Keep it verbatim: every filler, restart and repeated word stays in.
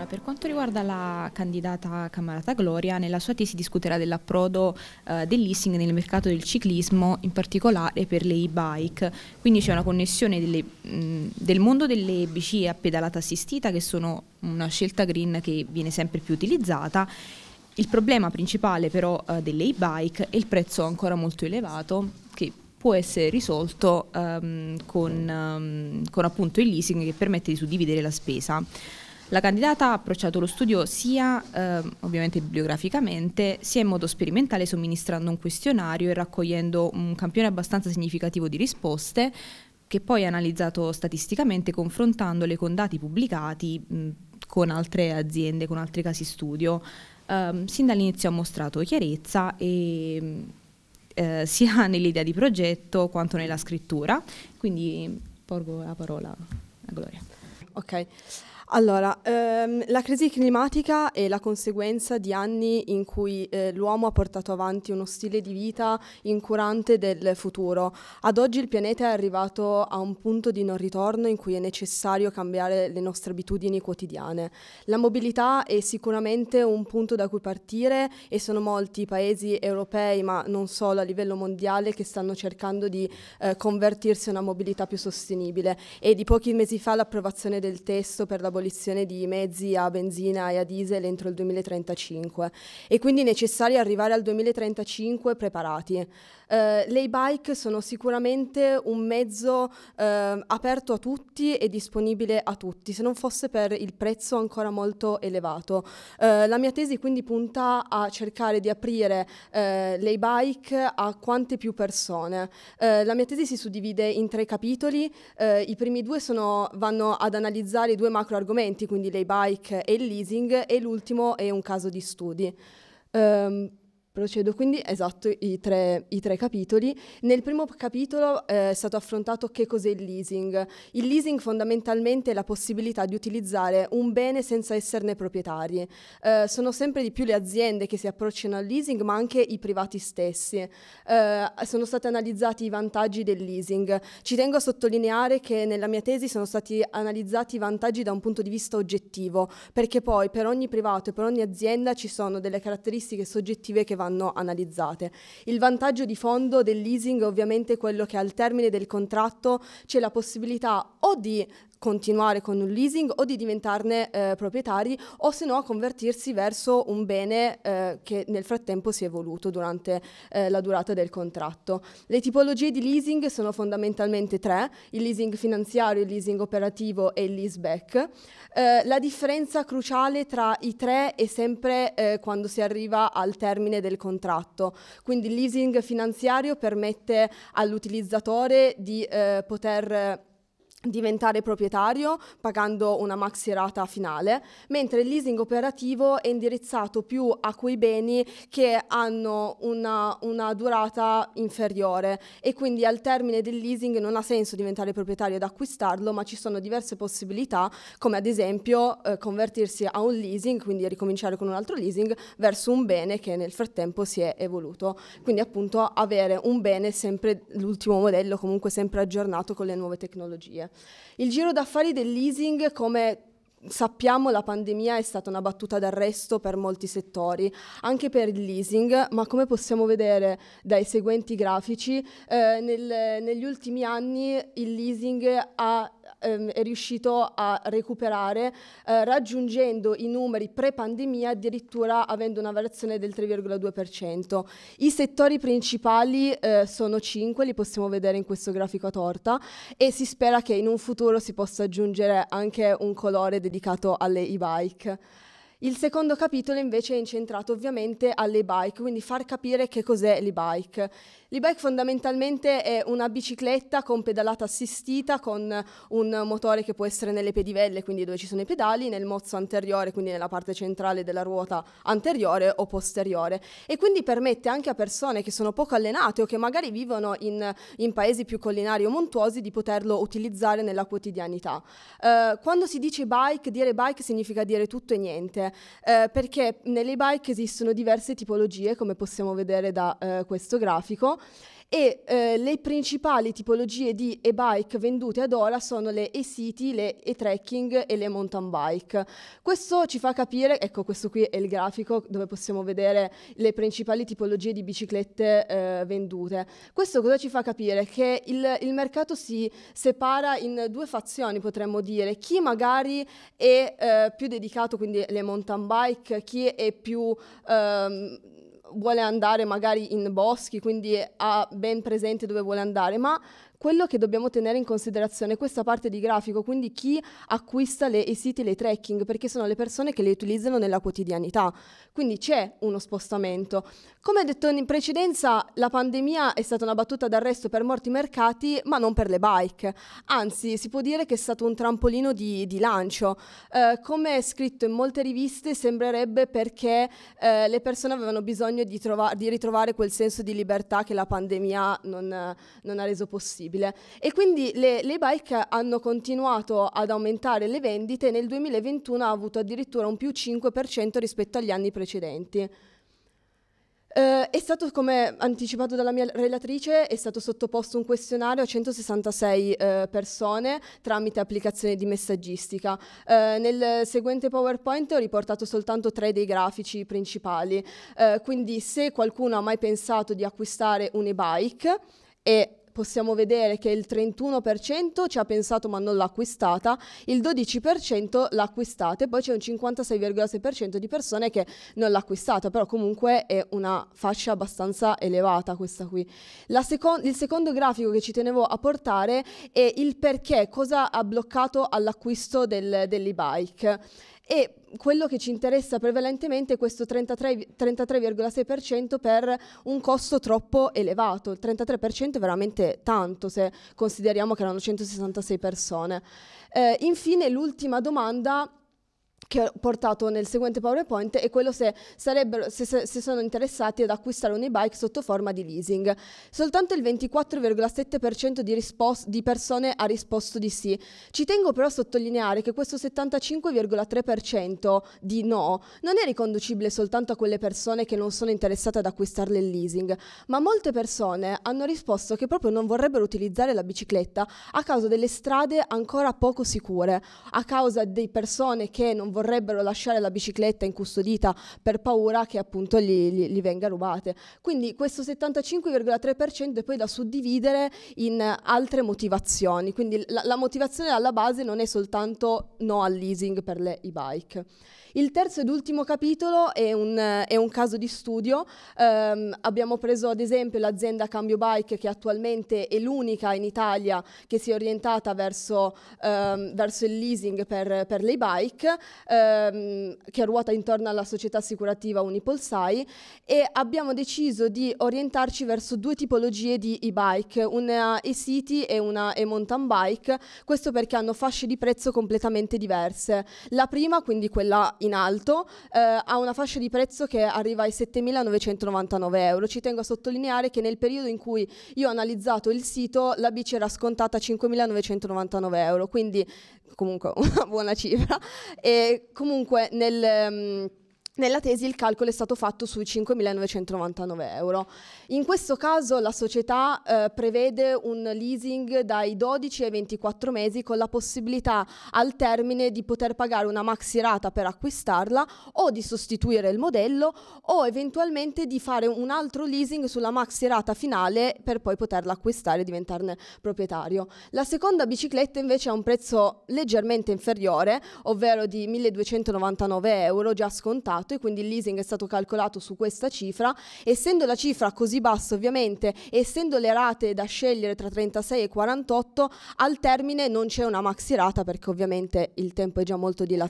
Allora, per quanto riguarda la candidata Cammarata Gloria, nella sua tesi discuterà dell'approdo eh, del leasing nel mercato del ciclismo, in particolare per le e-bike. Quindi c'è una connessione delle, mh, del mondo delle bici a pedalata assistita, che sono una scelta green che viene sempre più utilizzata. Il problema principale però eh, delle e-bike è il prezzo ancora molto elevato, che può essere risolto um, con, um, con appunto il leasing, che permette di suddividere la spesa. La candidata ha approcciato lo studio sia eh, ovviamente bibliograficamente, sia in modo sperimentale, somministrando un questionario e raccogliendo un campione abbastanza significativo di risposte, che poi ha analizzato statisticamente, confrontandole con dati pubblicati mh, con altre aziende, con altri casi studio. Uh, sin dall'inizio ha mostrato chiarezza e eh, sia nell'idea di progetto quanto nella scrittura, quindi porgo la parola a Gloria. Ok. Allora, ehm, la crisi climatica è la conseguenza di anni in cui eh, l'uomo ha portato avanti uno stile di vita incurante del futuro. Ad oggi il pianeta è arrivato a un punto di non ritorno in cui è necessario cambiare le nostre abitudini quotidiane. La mobilità è sicuramente un punto da cui partire e sono molti i paesi europei, ma non solo, a livello mondiale, che stanno cercando di eh, convertirsi a una mobilità più sostenibile. E di pochi mesi fa l'approvazione del testo per la abolizione di mezzi a benzina e a diesel entro il duemilatrentacinque, e quindi è necessario arrivare al duemilatrentacinque preparati. Uh, le e-bike sono sicuramente un mezzo uh, aperto a tutti e disponibile a tutti, se non fosse per il prezzo ancora molto elevato. Uh, la mia tesi quindi punta a cercare di aprire uh, le e-bike a quante più persone. Uh, la mia tesi si suddivide in tre capitoli. Uh, i primi due sono, vanno ad analizzare i due macro argomenti, quindi le e-bike e il leasing, e l'ultimo è un caso di studi. Um, Procedo quindi, esatto, i tre, i tre capitoli. Nel primo capitolo eh, è stato affrontato che cos'è il leasing. Il leasing fondamentalmente è la possibilità di utilizzare un bene senza esserne proprietari. Eh, sono sempre di più le aziende che si approcciano al leasing, ma anche i privati stessi. Eh, sono stati analizzati i vantaggi del leasing. Ci tengo a sottolineare che nella mia tesi sono stati analizzati i vantaggi da un punto di vista oggettivo, perché poi per ogni privato e per ogni azienda ci sono delle caratteristiche soggettive che vanno analizzate. Il vantaggio di fondo del leasing è ovviamente quello che al termine del contratto c'è la possibilità o di continuare con un leasing o di diventarne eh, proprietari, o se no convertirsi verso un bene eh, che nel frattempo si è evoluto durante eh, la durata del contratto. Le tipologie di leasing sono fondamentalmente tre: il leasing finanziario, il leasing operativo e il leaseback. Eh, la differenza cruciale tra i tre è sempre eh, quando si arriva al termine del contratto. Quindi il leasing finanziario permette all'utilizzatore di eh, poter diventare proprietario pagando una maxi rata finale, mentre il leasing operativo è indirizzato più a quei beni che hanno una, una durata inferiore, e quindi al termine del leasing non ha senso diventare proprietario ed acquistarlo, ma ci sono diverse possibilità, come ad esempio eh, convertirsi a un leasing, quindi ricominciare con un altro leasing verso un bene che nel frattempo si è evoluto, quindi appunto avere un bene sempre l'ultimo modello, comunque sempre aggiornato con le nuove tecnologie. Il giro d'affari del leasing, come sappiamo, la pandemia è stata una battuta d'arresto per molti settori, anche per il leasing, ma come possiamo vedere dai seguenti grafici, eh, nel, negli ultimi anni il leasing ha ehm, è riuscito a recuperare, eh, raggiungendo i numeri pre-pandemia, addirittura avendo una variazione del tre virgola due per cento. I settori principali eh, sono cinque, li possiamo vedere in questo grafico a torta, e si spera che in un futuro si possa aggiungere anche un colore dedicato alle e-bike. Il secondo capitolo invece è incentrato ovviamente alle e-bike, quindi far capire che cos'è l'e-bike. L'e-bike fondamentalmente è una bicicletta con pedalata assistita, con un motore che può essere nelle pedivelle, quindi dove ci sono i pedali, nel mozzo anteriore, quindi nella parte centrale della ruota anteriore o posteriore, e quindi permette anche a persone che sono poco allenate o che magari vivono in, in paesi più collinari o montuosi di poterlo utilizzare nella quotidianità. Uh, quando si dice bike, dire bike significa dire tutto e niente, uh, perché nelle bike esistono diverse tipologie, come possiamo vedere da uh, questo grafico, e eh, le principali tipologie di e-bike vendute ad ora sono le e-city, le e-trekking e le mountain bike. Questo ci fa capire, ecco questo qui è il grafico dove possiamo vedere le principali tipologie di biciclette eh, vendute. Questo cosa ci fa capire? Che il, il mercato si separa in due fazioni, potremmo dire, chi magari è eh, più dedicato, quindi le mountain bike, chi è più... Ehm, vuole andare magari in boschi, quindi ha ben presente dove vuole andare, ma quello che dobbiamo tenere in considerazione è questa parte di grafico, quindi chi acquista le e-city e le trekking, perché sono le persone che le utilizzano nella quotidianità, quindi c'è uno spostamento. Come detto in precedenza, la pandemia è stata una battuta d'arresto per molti mercati, ma non per le bike, anzi si può dire che è stato un trampolino di, di lancio. Eh, come è scritto in molte riviste, sembrerebbe perché eh, le persone avevano bisogno di, trova- di ritrovare quel senso di libertà che la pandemia non, non ha reso possibile. E quindi le, le bike hanno continuato ad aumentare le vendite e nel duemilaventuno ha avuto addirittura un più cinque per cento rispetto agli anni precedenti. Uh, è stato, come anticipato dalla mia relatrice, è stato sottoposto un questionario a centosessantasei uh, persone tramite applicazione di messaggistica. Uh, nel seguente PowerPoint ho riportato soltanto tre dei grafici principali, uh, quindi se qualcuno ha mai pensato di acquistare un e-bike e possiamo vedere che il trentuno per cento ci ha pensato ma non l'ha acquistata, il dodici per cento l'ha acquistata e poi c'è un cinquantasei virgola sei per cento di persone che non l'ha acquistata, però comunque è una fascia abbastanza elevata questa qui. La secon- il secondo grafico che ci tenevo a portare è il perché, cosa ha bloccato all'acquisto del, dell'e-bike. E quello che ci interessa prevalentemente è questo trentatré virgola sei per cento per un costo troppo elevato. Il trentatré per cento è veramente tanto se consideriamo che erano centosessantasei persone. Eh, infine l'ultima domanda che ho portato nel seguente PowerPoint è quello se, sarebbero, se, se sono interessati ad acquistare un e-bike sotto forma di leasing. Soltanto il ventiquattro virgola sette per cento di, rispos- di persone ha risposto di sì. Ci tengo però a sottolineare che questo settantacinque virgola tre per cento di no non è riconducibile soltanto a quelle persone che non sono interessate ad acquistarle il leasing, ma molte persone hanno risposto che proprio non vorrebbero utilizzare la bicicletta a causa delle strade ancora poco sicure, a causa di persone che non vorrebbero lasciare la bicicletta incustodita per paura che appunto gli, gli, gli venga rubate. Quindi questo settantacinque virgola tre per cento è poi da suddividere in altre motivazioni, quindi la, la motivazione alla base non è soltanto no al leasing per le e-bike. Il terzo ed ultimo capitolo è un, è un caso di studio. Um, abbiamo preso ad esempio l'azienda Cambio Bike, che attualmente è l'unica in Italia che si è orientata verso, um, verso il leasing per, per le bike, um, che ruota intorno alla società assicurativa Unipolsai, e abbiamo deciso di orientarci verso due tipologie di e-bike, una e-city e una e-mountain bike, questo perché hanno fasce di prezzo completamente diverse. La prima, quindi quella in alto, eh, ha una fascia di prezzo che arriva ai settemilanovecentonovantanove euro. Ci tengo a sottolineare che nel periodo in cui io ho analizzato il sito la bici era scontata a cinquemilanovecentonovantanove euro, quindi comunque una buona cifra. E comunque nel... Um, Nella tesi il calcolo è stato fatto sui cinquemilanovecentonovantanove euro. In questo caso la società eh, prevede un leasing dai dodici ai ventiquattro mesi con la possibilità al termine di poter pagare una maxi rata per acquistarla o di sostituire il modello o eventualmente di fare un altro leasing sulla maxi rata finale per poi poterla acquistare e diventarne proprietario. La seconda bicicletta invece ha un prezzo leggermente inferiore, ovvero di milleduecentonovantanove euro già scontato, e quindi il leasing è stato calcolato su questa cifra. Essendo la cifra così bassa ovviamente, essendo le rate da scegliere tra trentasei e quarantotto, al termine non c'è una maxi rata perché ovviamente il tempo è già molto dilatato.